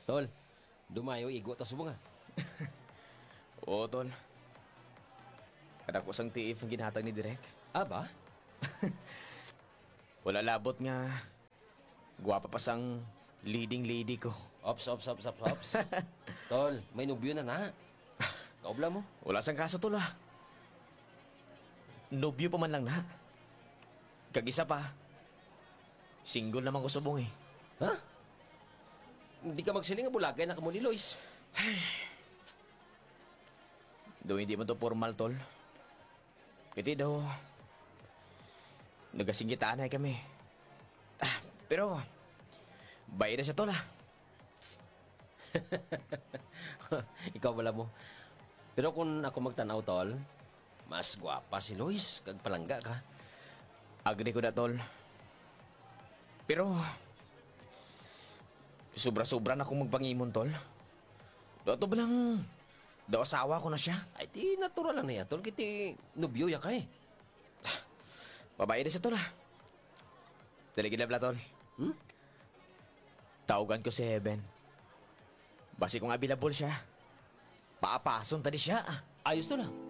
Tol, dumayo igo ta subong ah. Oo, tol. Kada ko sang tiif ang ginhatag ni Direk. Aba? Wala labot nga. Guwapa pa sang leading lady ko. Ops. Tol, may nubyo na na. Kaubla mo? Wala sang kaso, tol ah. Nobyo pa man lang na. Kag-isa pa. Single naman ko subong eh. Ha? Hindi ka magsiling nga bulagay na kamo ni Lois. Do hindi mo to formal, tol. Kasi daw, nagasinggitaan na kami. Pero, bayad na siya, tol ah. Ikaw wala mo. Pero kung ako magtanaw, tol, mas gwapa si Lois. Kag palangga ka. Agree ko na, tol. Pero, sobra-sobra na akong magpangimon, tol. Dato ba lang, daw asawa ko na siya. Ay, di natural lang na yan, tol. Kiti nubyo ya ka eh. Babae na siya, tol ah. Taligid na bla, tol. Tawagan ko si Heaven. Basi kung available siya, paapason tadi siya. Ayos to na.